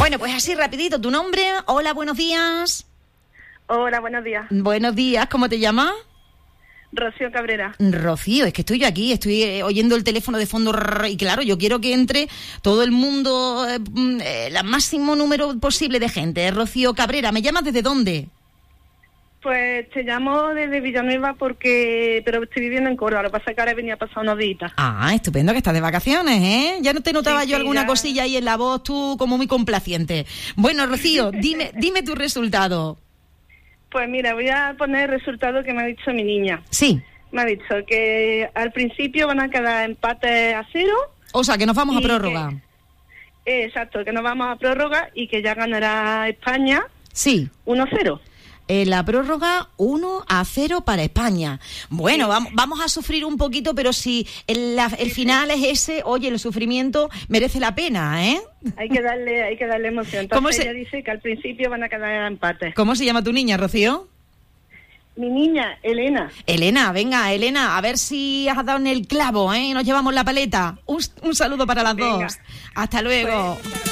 Bueno, pues así rapidito, tu nombre. Hola, buenos días. Hola, buenos días. Buenos días, ¿cómo te llamas? Rocío Cabrera. Rocío, es que estoy yo aquí, estoy oyendo el teléfono de fondo y claro, yo quiero que entre todo el mundo, el máximo número posible de gente. Rocío Cabrera, ¿me llamas desde dónde? Pues te llamo desde Villanueva pero estoy viviendo en Córdoba. Lo que pasa es que ahora venía a pasar unos días. Ah, estupendo, que estás de vacaciones, ¿eh? Ya no te notaba Sí, yo sí, alguna ya. cosilla ahí en la voz, tú como muy complaciente. Bueno, Rocío, dime tu resultado. Pues mira, voy a poner el resultado que me ha dicho mi niña. Sí. Me ha dicho que al principio van a quedar empates a 0. O sea, que nos vamos a Y prórroga. Exacto, que nos vamos a prórroga y que ya ganará España Sí. 1-0. La prórroga 1-0 para España. Bueno, vamos a sufrir un poquito, pero si el final es ese, oye, el sufrimiento merece la pena, ¿eh? Hay que darle emoción. ¿Cómo Entonces ella dice que al principio van a quedar empates. ¿Cómo se llama tu niña, Rocío? Mi niña, Elena. Elena, venga, Elena, a ver si has dado en el clavo, ¿eh? Nos llevamos la paleta. Un saludo para las Venga. dos. Hasta luego. Pues,